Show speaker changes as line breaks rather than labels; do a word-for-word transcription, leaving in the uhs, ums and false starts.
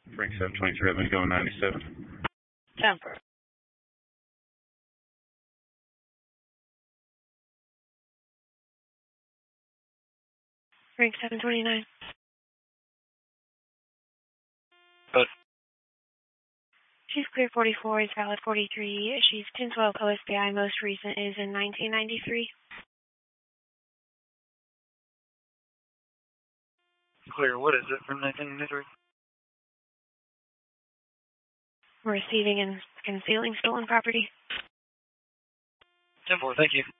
Frank seven twenty-three, I've been going ninety-seven.
Jumper. Frank seven twenty-nine.
Good.
She's clear forty-four, is valid forty-three. She's ten twelve O S B I, most recent is in nineteen ninety-three.
Clear, what is it from nineteen ninety-three?
Receiving and concealing stolen property.
ten four, thank you.